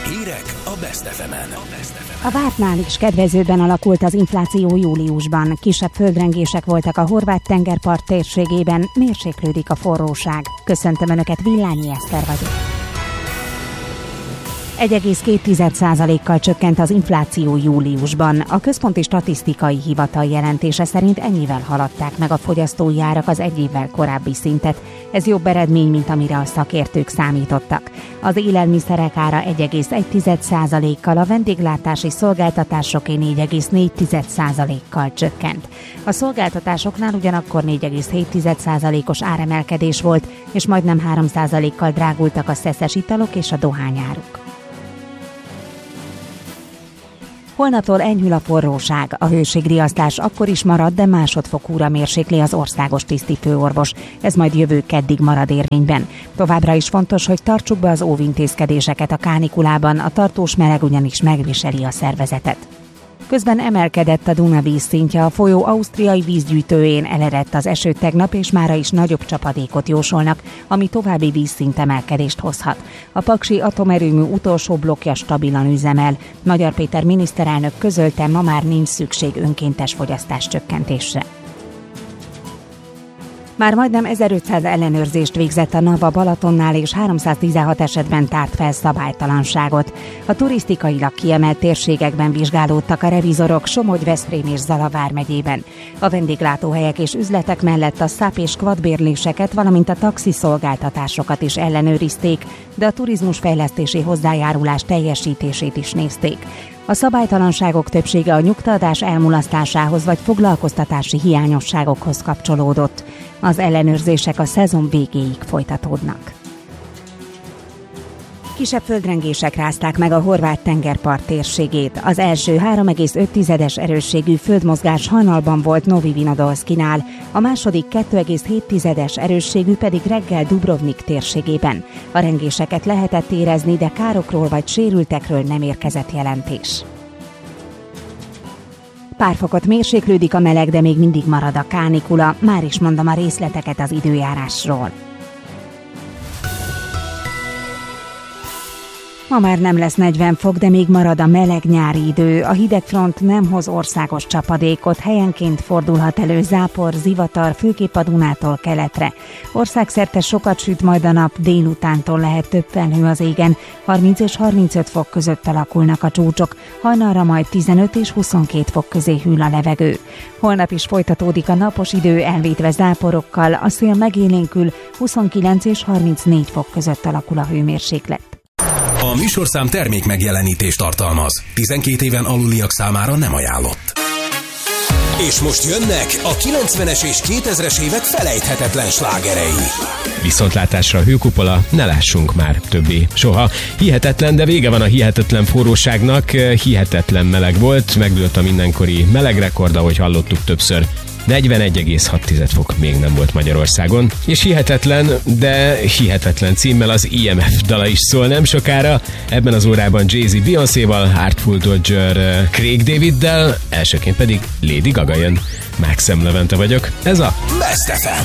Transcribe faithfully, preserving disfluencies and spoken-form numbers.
Hírek a Best ef emen. A vártnál is kedvezőbben alakult az infláció júliusban. Kisebb földrengések voltak a Horvát-tengerpart térségében, mérséklődik a forróság. Köszöntöm Önöket, Villányi Eszter vagyok. egy egész két százalékkal csökkent az infláció júliusban. A Központi Statisztikai Hivatal jelentése szerint ennyivel haladták meg a fogyasztói árak az egy évvel korábbi szintet. Ez jobb eredmény, mint amire a szakértők számítottak. Az élelmiszerek ára egy egész egy százalékkal, a vendéglátási szolgáltatásoké négy egész négy százalékkal csökkent. A szolgáltatásoknál ugyanakkor négy egész hét százalékos áremelkedés volt, és majdnem három százalékkal drágultak a szeszes italok és a dohányáruk. Holnaptól enyhül a forróság. A hőségriasztás akkor is marad, de másodfokúra mérsékli az országos tisztifőorvos. Ez majd jövő keddig marad érvényben. Továbbra is fontos, hogy tartsuk be az óvintézkedéseket a kánikulában, a tartós meleg ugyanis megviseli a szervezetet. Közben emelkedett a Duna vízszintje, a folyó ausztriai vízgyűjtőjén eledett az eső tegnap, és mára is nagyobb csapadékot jósolnak, ami további vízszintemelkedést hozhat. A paksi atomerőmű utolsó blokkja stabilan üzemel. Magyar Péter miniszterelnök közölte, ma már nincs szükség önkéntes fogyasztás csökkentésre. Már majdnem ezerötszáz ellenőrzést végzett a NAV a Balatonnál, és háromszáztizenhat esetben tárt fel szabálytalanságot. A turisztikailag kiemelt térségekben vizsgálódtak a revizorok Somogy, Veszprém és Zala vármegyében. A vendéglátóhelyek és üzletek mellett a száp és kvadbérléseket, valamint a taxiszolgáltatásokat is ellenőrizték, de a turizmusfejlesztési hozzájárulás teljesítését is nézték. A szabálytalanságok többsége a nyugtaadás elmulasztásához vagy foglalkoztatási hiányosságokhoz kapcsolódott. Az ellenőrzések a szezon végéig folytatódnak. Kisebb földrengések rázták meg a Horvát-tengerpart térségét. Az első három egész öt erősségű földmozgás hajnalban volt Novi Vinodolskinál, a második kettő egész hét erősségű pedig reggel Dubrovnik térségében. A rengéseket lehetett érezni, de károkról vagy sérültekről nem érkezett jelentés. Pár fokot mérséklődik a meleg, de még mindig marad a kánikula. Már is mondom a részleteket az időjárásról. Ma már nem lesz negyven fok, de még marad a meleg nyári idő. A hidegfront nem hoz országos csapadékot, helyenként fordulhat elő zápor, zivatar, főképp a Dunától keletre. Országszerte sokat süt majd a nap, délutántól lehet több felhő az égen, harminc és harmincöt fok között alakulnak a csúcsok, hajnalra majd tizenöt és huszonkét fok közé hűl a levegő. Holnap is folytatódik a napos idő, elvétve záporokkal, a szél megélénkül, huszonkilenc és harmincnégy fok között alakul a hőmérséklet. A műsorszám termék megjelenítést tartalmaz. tizenkét éven aluliak számára nem ajánlott. És most jönnek a kilencvenes és kétezres évek felejthetetlen slágerei. Viszontlátásra a hőkupola, ne lássunk már többé soha. Hihetetlen, de vége van a hihetetlen forróságnak. Hihetetlen meleg volt, megdőlt a mindenkori melegrekord, ahogy hallottuk többször. negyvenegy egész hat fok még nem volt Magyarországon, és hihetetlen, de hihetetlen címmel az i em ef dala is szól nem sokára. Ebben az órában Jay-Z Beyoncéval, Artful Dodger Craig Daviddel, elsőként pedig Lady Gaga jön. Maxim Levente vagyok, ez a Best ef em.